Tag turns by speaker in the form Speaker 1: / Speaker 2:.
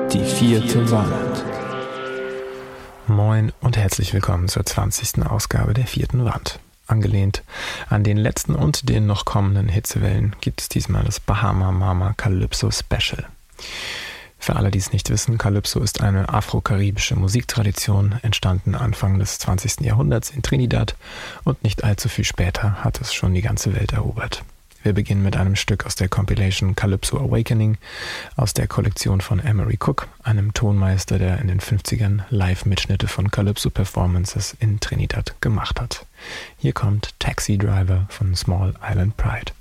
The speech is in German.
Speaker 1: Die vierte Wand.
Speaker 2: Moin und herzlich willkommen zur 20. Ausgabe der vierten Wand. Angelehnt an den letzten und den noch kommenden Hitzewellen gibt es diesmal das Bahama Mama Calypso Special. Für alle, die es nicht wissen, Calypso ist eine afro-karibische Musiktradition, entstanden Anfang des 20. Jahrhunderts in Trinidad und nicht allzu viel später hat es schon die ganze Welt erobert. Wir beginnen mit einem Stück aus der Compilation Calypso Awakening aus der Kollektion von Emery Cook, einem Tonmeister, der in den 50ern Live-Mitschnitte von Calypso-Performances in Trinidad gemacht hat. Hier kommt Taxi Driver von Small Island Pride.